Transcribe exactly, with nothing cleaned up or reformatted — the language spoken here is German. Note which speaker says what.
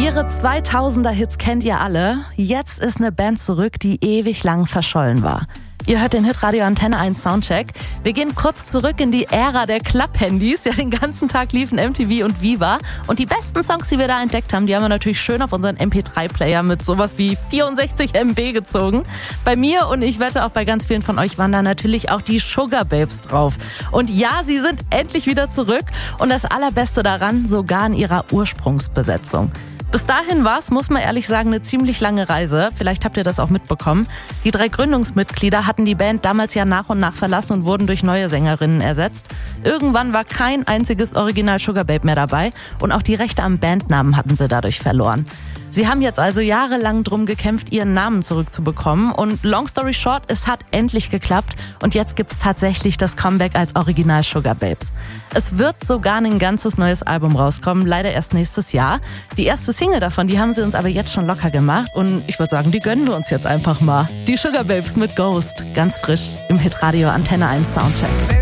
Speaker 1: Ihre zweitausender-Hits kennt ihr alle. Jetzt ist eine Band zurück, die ewig lang verschollen war. Ihr hört den Hitradio Antenne eins Soundcheck. Wir gehen kurz zurück in die Ära der Klapphandys. Ja, den ganzen Tag liefen M T V und Viva. Und die besten Songs, die wir da entdeckt haben, die haben wir natürlich schön auf unseren M P drei Player mit sowas wie vierundsechzig Megabyte gezogen. Bei mir und ich wette auch bei ganz vielen von euch waren da natürlich auch die Sugababes drauf. Und ja, sie sind endlich wieder zurück. Und das Allerbeste daran, sogar in ihrer Ursprungsbesetzung. Bis dahin war es, muss man ehrlich sagen, eine ziemlich lange Reise. Vielleicht habt ihr das auch mitbekommen. Die drei Gründungsmitglieder hatten die Band damals ja nach und nach verlassen und wurden durch neue Sängerinnen ersetzt. Irgendwann war kein einziges Original Sugababe mehr dabei und auch die Rechte am Bandnamen hatten sie dadurch verloren. Sie haben jetzt also jahrelang drum gekämpft, ihren Namen zurückzubekommen und long story short, es hat endlich geklappt und jetzt gibt's tatsächlich das Comeback als Original Sugababes. Es wird sogar ein ganzes neues Album rauskommen, leider erst nächstes Jahr. Die erste Single davon, die haben sie uns aber jetzt schon locker gemacht und ich würde sagen, die gönnen wir uns jetzt einfach mal. Die Sugababes mit Ghost, ganz frisch im Hitradio Antenne eins Soundcheck.